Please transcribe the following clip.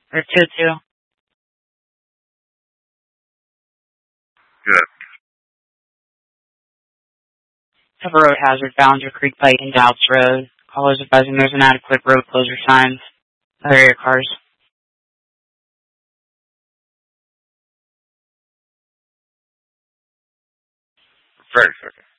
Or 2-2. Good. Have a road hazard, Ballinger Creek Pike and Doubts Road. Callers advising there's inadequate road closure signs. Other area cars. Very second.